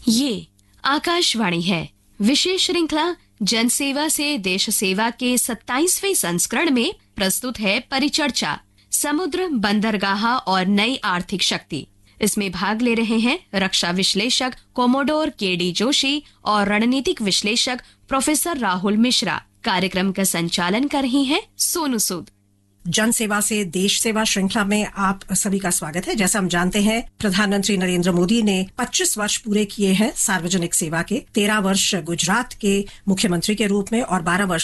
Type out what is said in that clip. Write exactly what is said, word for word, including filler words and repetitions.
ये आकाशवाणी है। विशेष श्रृंखला जनसेवा से देश सेवा के सत्ताईसवें संस्करण में प्रस्तुत है परिचर्चा समुद्र, बंदरगाह और नई आर्थिक शक्ति। इसमें भाग ले रहे हैं रक्षा विश्लेषक कोमोडोर के डी जोशी और रणनीतिक विश्लेषक प्रोफेसर राहुल मिश्रा। कार्यक्रम का संचालन कर रही हैं सोनू सूद। जन सेवा से देश सेवा श्रृंखला में आप सभी का स्वागत है। जैसा हम जानते हैं, प्रधानमंत्री नरेंद्र मोदी ने पच्चीस वर्ष पूरे किए हैं सार्वजनिक सेवा के। तेरह वर्ष गुजरात के मुख्यमंत्री के रूप में और बारह वर्ष